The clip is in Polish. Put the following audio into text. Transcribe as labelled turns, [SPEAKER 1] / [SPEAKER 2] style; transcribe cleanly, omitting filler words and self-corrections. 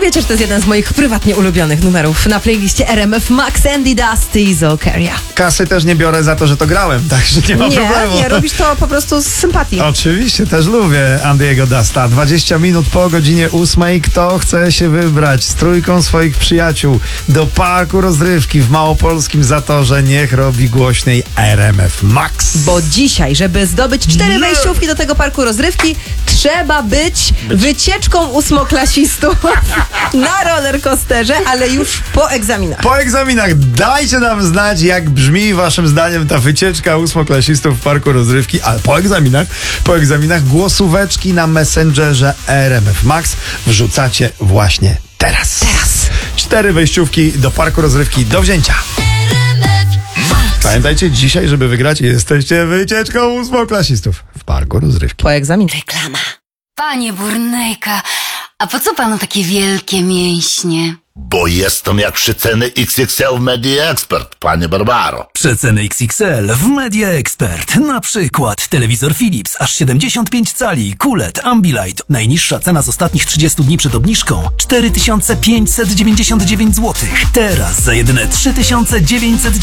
[SPEAKER 1] wiecie, że to jest jeden z moich prywatnie ulubionych numerów na playliście RMF Max, Andy Dusty i Zokeria.
[SPEAKER 2] Kasy też nie biorę za to, że to grałem, także nie ma problemu.
[SPEAKER 1] Nie, robisz to po prostu z sympatii.
[SPEAKER 2] Oczywiście, też lubię Andy'ego Dusta. 20 minut po godzinie 8. Kto chce się wybrać z trójką swoich przyjaciół do parku rozrywki w Małopolskim Zatorze, niech robi głośniej RMF Max.
[SPEAKER 1] Bo dzisiaj, żeby zdobyć 4 wejściówki do tego parku rozrywki, trzeba być wycieczką ósmoklasistów na rollercoasterze, ale już po egzaminach.
[SPEAKER 2] Po egzaminach dajcie nam znać, jak brzmi waszym zdaniem ta wycieczka ósmoklasistów w parku rozrywki, ale po egzaminach głosóweczki na Messengerze RMF Max wrzucacie właśnie teraz. 4 wejściówki do parku rozrywki do wzięcia. Pamiętajcie, dzisiaj, żeby wygrać, jesteście wycieczką ósmoklasistów w parku rozrywki.
[SPEAKER 1] Po egzaminach.
[SPEAKER 3] Reklama. Panie Burnejka, a po co panu takie wielkie mięśnie?
[SPEAKER 4] Bo jestem jak przeceny XXL w Media Expert, panie Barbaro.
[SPEAKER 5] Przeceny XXL w Media Expert. Na przykład telewizor Philips aż 75 cali, QLED, Ambilight. Najniższa cena z ostatnich 30 dni przed obniżką 4599 zł. Teraz za jedyne 3999